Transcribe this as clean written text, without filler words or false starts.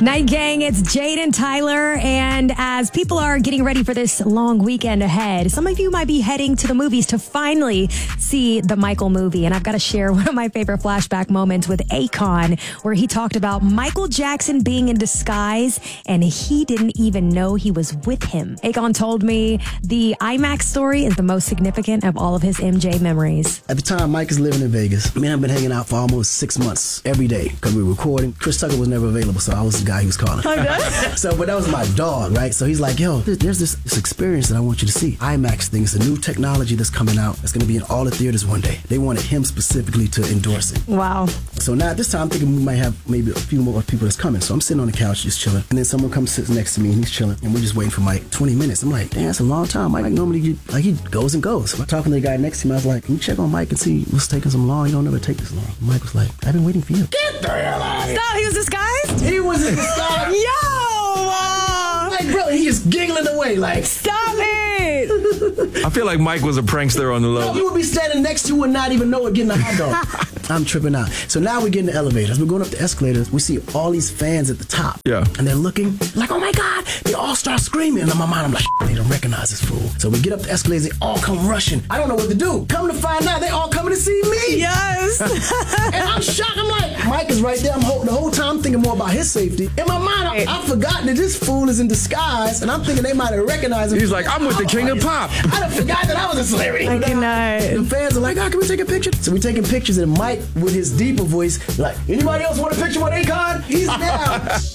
Night Gang, it's Jade and Tyler. And as people are getting ready for this long weekend ahead, some of you might be heading to the movies to finally see the Michael movie. And I've got to share one of my favorite flashback moments with Akon, where he talked about Michael Jackson being in disguise and he didn't even know he was with him. Akon told me the IMAX story is the most significant of all of his MJ memories. At the time, Mike is living in Vegas. Me and I've been hanging out for almost 6 months every day because we were recording. Chris Tucker was never available, so I was the guy he was calling. But that was my dog, right? So he's like, yo, there's this experience that I want you to see. IMAX thing is a new technology that's coming out. That's going to be in all the theaters one day. They wanted him specifically to endorse it. Wow. So now at this time, I'm thinking we might have maybe a few more people that's coming. So I'm sitting on the couch just chilling. And then someone comes sits next to me and he's chilling. And we're just waiting for Mike 20 minutes. I'm like, damn, that's a long time. Mike normally, he goes and goes. So I'm talking to the guy next to me. I was like, can you check on Mike and see what's taking so long? You don't never take this long. Mike was like, I've been waiting for you. Get the hell out of here. Stop, he was disguised? He was in disguise. Yo! Like, bro, he just giggling away like, Stop it! I feel like Mike was a prankster on the low. you would be standing next to and not even know it, getting a hot dog. I'm tripping out. So now we get in the elevators. We're going up the escalators. We see all these fans at the top. Yeah. And they're looking like, oh my God. They all start screaming. And in my mind, I'm like, they don't recognize this fool. So we get up the escalators. They all come rushing. I don't know what to do. Come to find out, they all coming to see me. Yes. And I'm shocked. I'm like, Mike is right there. The whole time thinking more about his safety. In my mind, I've forgotten that this fool is in disguise. And I'm thinking they might have recognized him. He's like, I'm with the king of pop. I done forgot that I was a celebrity. I cannot. The fans are like, can we take a picture? So we're taking pictures, and Mike, with his deeper voice, like, anybody else want a picture with Akon? He's down.